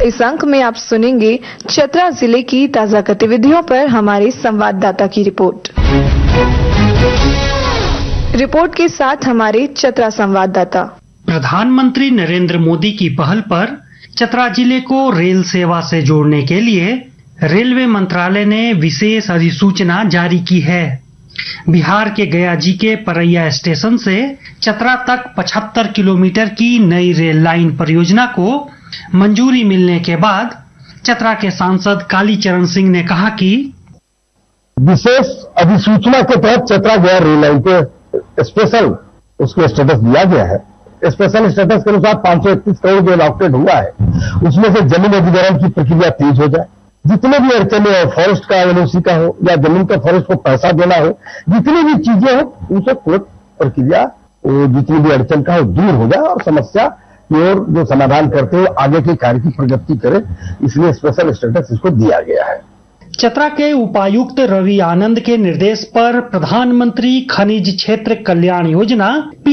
इस अंक में आप सुनेंगे चतरा जिले की ताजा गतिविधियों पर हमारे संवाददाता की रिपोर्ट। रिपोर्ट के साथ हमारे चतरा संवाददाता। प्रधानमंत्री नरेंद्र मोदी की पहल पर चतरा जिले को रेल सेवा से जोड़ने के लिए रेलवे मंत्रालय ने विशेष अधिसूचना जारी की है। बिहार के गया जी के परैया स्टेशन से चतरा तक 75 किलोमीटर की नई रेल लाइन परियोजना को मंजूरी मिलने के बाद चतरा के सांसद कालीचरण सिंह ने कहा कि विशेष अधिसूचना के तहत चतरा गया रेल लाइन को स्पेशल उसको स्टेटस दिया गया है। स्पेशल स्टेटस के अनुसार 531 करोड़ जो अलॉटेड हुआ है उसमें से जमीन अधिग्रहण की प्रक्रिया तेज हो जाए। जितने भी अड़चने हो, फॉरेस्ट का एनओसी का हो या जमीन का फॉरेस्ट को पैसा देना हो, जितनी भी चीजें हो उनसे तुरंत प्रक्रिया जितनी भी अड़चन का हो दूर हो जाए और समस्या की ओर जो समाधान करते हुए आगे के कार्य की प्रगति करे, इसलिए स्पेशल स्टेटस इसको दिया गया है। चतरा के उपायुक्त रवि आनंद के निर्देश पर प्रधानमंत्री खनिज क्षेत्र कल्याण योजना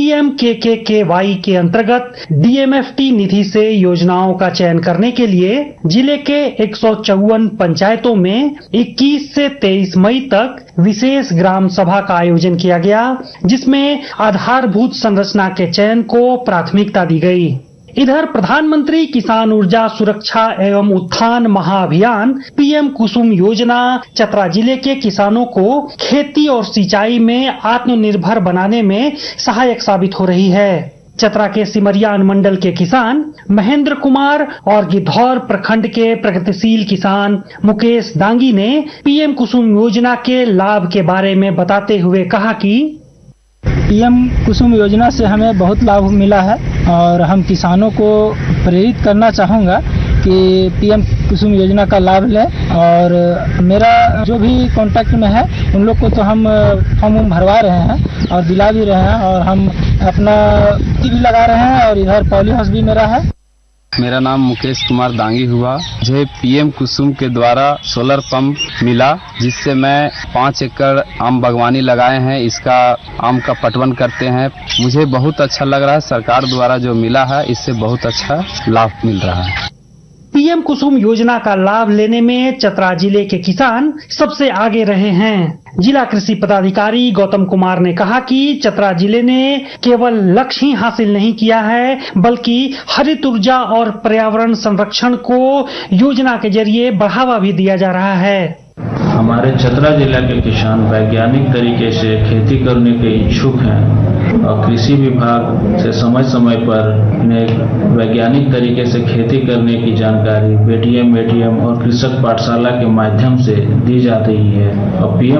PMKKY के अंतर्गत DMFT निधि से योजनाओं का चयन करने के लिए जिले के 154 पंचायतों में 21 से 23 मई तक विशेष ग्राम सभा का आयोजन किया गया, जिसमें आधारभूत संरचना के चयन को प्राथमिकता दी गई। इधर प्रधानमंत्री किसान ऊर्जा सुरक्षा एवं उत्थान महाअभियान PM कुसुम योजना चतरा जिले के किसानों को खेती और सिंचाई में आत्मनिर्भर बनाने में सहायक साबित हो रही है। चतरा के सिमरिया अनुमंडल के किसान महेंद्र कुमार और गिद्धौर प्रखंड के प्रगतिशील किसान मुकेश दांगी ने PM कुसुम योजना के लाभ के बारे में बताते हुए कहा कि PM कुसुम योजना से हमें बहुत लाभ मिला है और हम किसानों को प्रेरित करना चाहूँगा कि PM कुसुम योजना का लाभ लें। और मेरा जो भी कांटेक्ट में है उन लोग को तो हम फॉर्म भरवा रहे हैं और दिला भी रहे हैं और हम अपना भी लगा रहे हैं और इधर पॉली हाउस भी मेरा है। मेरा नाम मुकेश कुमार दांगी हुआ। मुझे PM कुसुम के द्वारा सोलर पंप मिला, जिससे मैं 5 एकड़ आम बागवानी लगाए हैं। इसका आम का पटवन करते हैं। मुझे बहुत अच्छा लग रहा है। सरकार द्वारा जो मिला है इससे बहुत अच्छा लाभ मिल रहा है। PM कुसुम योजना का लाभ लेने में चतरा जिले के किसान सबसे आगे रहे हैं। जिला कृषि पदाधिकारी गौतम कुमार ने कहा कि चतरा जिले ने केवल लक्ष्य ही हासिल नहीं किया है, बल्कि हरित ऊर्जा और पर्यावरण संरक्षण को योजना के जरिए बढ़ावा भी दिया जा रहा है। हमारे चतरा जिला के किसान वैज्ञानिक तरीके से खेती करने के इच्छुक हैं और कृषि विभाग से समय समय पर वैज्ञानिक तरीके से खेती करने की जानकारी BDM, ADM और कृषक पाठशाला के माध्यम से दी जा रही है। और PM